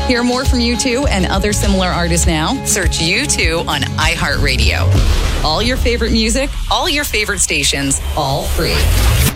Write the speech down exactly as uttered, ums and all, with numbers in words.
Hear more from U two and other similar artists now? Search U two on iHeartRadio. All your favorite music, all your favorite stations, all free.